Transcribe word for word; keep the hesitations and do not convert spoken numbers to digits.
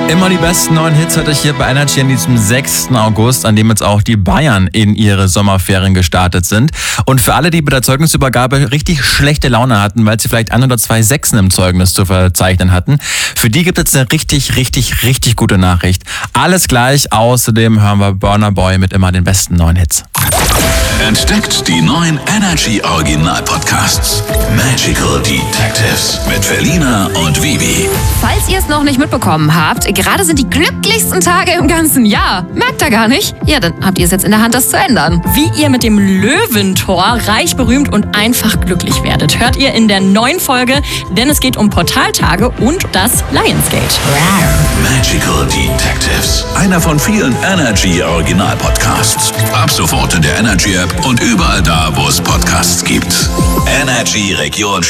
Immer die besten neuen Hits hatte ich hier bei Energy an diesem sechsten August, an dem jetzt auch die Bayern in ihre Sommerferien gestartet sind. Und für alle, die bei der Zeugnisübergabe richtig schlechte Laune hatten, weil sie vielleicht ein oder zwei Sechsen im Zeugnis zu verzeichnen hatten, für die gibt es eine richtig, richtig, richtig gute Nachricht. Alles gleich, außerdem hören wir Burna Boy mit immer den besten neuen Hits. Entdeckt die neuen Energy Original Podcasts. Magical Detectives mit Felina und Vivi. Falls ihr es noch nicht mitbekommen habt, gerade sind die glücklichsten Tage im ganzen Jahr. Merkt ihr gar nicht? Ja, dann habt ihr es jetzt in der Hand, das zu ändern. Wie ihr mit dem Löwentor reich, berühmt und einfach glücklich werdet, hört ihr in der neuen Folge, denn es geht um Portaltage und das Lionsgate. Magical Detectives. Einer von vielen Energy Original Podcasts. Ab sofort in der Energy App und überall da, wo es Podcasts gibt. Energy Region